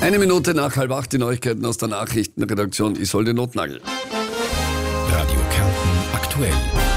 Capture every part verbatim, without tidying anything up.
Eine Minute nach halb acht, die Neuigkeiten aus der Nachrichtenredaktion Isolde Notnagel. Radio Kärnten aktuell.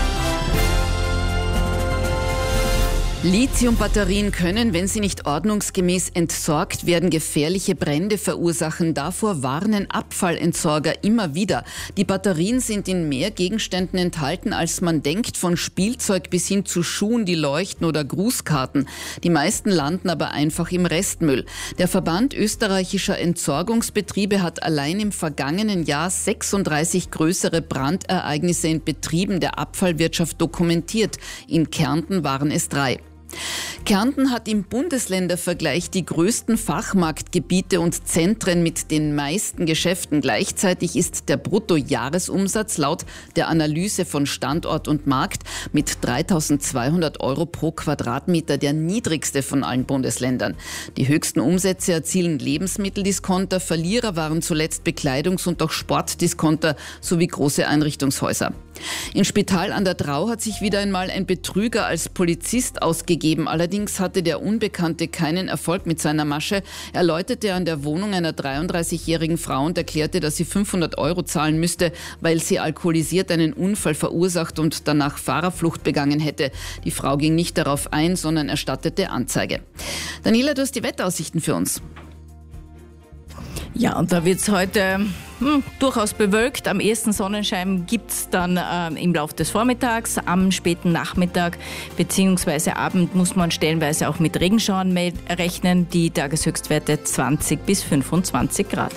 Lithiumbatterien können, wenn sie nicht ordnungsgemäß entsorgt werden, gefährliche Brände verursachen. Davor warnen Abfallentsorger immer wieder. Die Batterien sind in mehr Gegenständen enthalten, als man denkt, von Spielzeug bis hin zu Schuhen, die leuchten, oder Grußkarten. Die meisten landen aber einfach im Restmüll. Der Verband österreichischer Entsorgungsbetriebe hat allein im vergangenen Jahr sechsunddreißig größere Brandereignisse in Betrieben der Abfallwirtschaft dokumentiert. In Kärnten waren es drei. Kärnten hat im Bundesländervergleich die größten Fachmarktgebiete und Zentren mit den meisten Geschäften. Gleichzeitig ist der Bruttojahresumsatz laut der Analyse von Standort und Markt mit dreitausendzweihundert Euro pro Quadratmeter der niedrigste von allen Bundesländern. Die höchsten Umsätze erzielen Lebensmitteldiskonter, Verlierer waren zuletzt Bekleidungs- und auch Sportdiskonter sowie große Einrichtungshäuser. In Spital an der Drau hat sich wieder einmal ein Betrüger als Polizist ausgegeben. Allerdings hatte der Unbekannte keinen Erfolg mit seiner Masche. Er läutete an der Wohnung einer dreiunddreißigjährigen Frau und erklärte, dass sie fünfhundert Euro zahlen müsste, weil sie alkoholisiert einen Unfall verursacht und danach Fahrerflucht begangen hätte. Die Frau ging nicht darauf ein, sondern erstattete Anzeige. Daniela, du hast die Wetteraussichten für uns. Ja, und da wird es heute hm, durchaus bewölkt. Am ehesten Sonnenschein gibt es dann äh, im Laufe des Vormittags. Am späten Nachmittag bzw. Abend muss man stellenweise auch mit Regenschauern rechnen. Die Tageshöchstwerte zwanzig bis fünfundzwanzig Grad.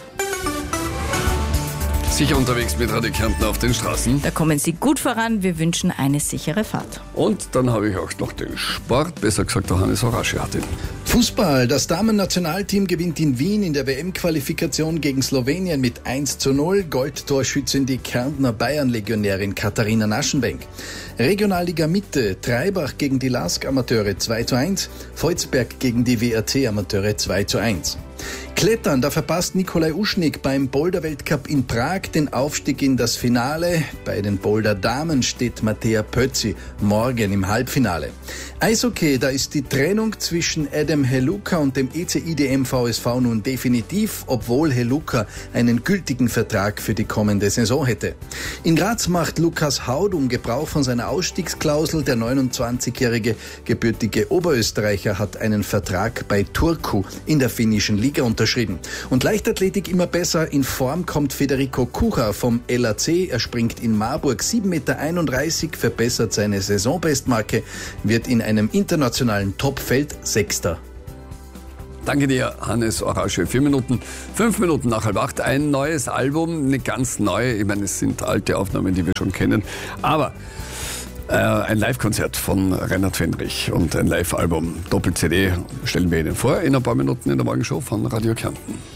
Sicher unterwegs mit Radio Kärnten auf den Straßen. Da kommen Sie gut voran. Wir wünschen eine sichere Fahrt. Und dann habe ich auch noch den Sport, besser gesagt der Hannes Orasche hat ihn. Fußball. Das Damen-Nationalteam gewinnt in Wien in der W M-Qualifikation gegen Slowenien mit eins zu null. Goldtorschützin die Kärntner Bayern-Legionärin Katharina Naschenbenk. Regionalliga Mitte. Treibach gegen die Lask-Amateure zwei zu eins. Volzberg gegen die W R C-Amateure zwei zu eins. Klettern, da verpasst Nikolai Uschnik beim Boulder-Weltcup in Prag den Aufstieg in das Finale. Bei den Boulder-Damen steht Mattea Pötzi morgen im Halbfinale. Eishockey, da ist die Trennung zwischen Adam Heluka und dem E C I D M V S V nun definitiv, obwohl Heluka einen gültigen Vertrag für die kommende Saison hätte. In Graz macht Lukas Haud um Gebrauch von seiner Ausstiegsklausel. Der neunundzwanzigjährige gebürtige Oberösterreicher hat einen Vertrag bei Turku in der finnischen Liga unterschrieben. Und Leichtathletik immer besser. In Form kommt Federico Kucha vom L A C. Er springt in Marburg sieben Meter einunddreißig, verbessert seine Saisonbestmarke, wird in einem internationalen Topfeld Sechster. Danke dir, Hannes Orasche. Vier Minuten, fünf Minuten nach halb acht. Ein neues Album, eine ganz neue. Ich meine, es sind alte Aufnahmen, die wir schon kennen. Aber äh, ein Live-Konzert von Reinhard Fendrich und ein Live-Album, Doppel-C D, stellen wir Ihnen vor in ein paar Minuten in der Morgenshow von Radio Kärnten.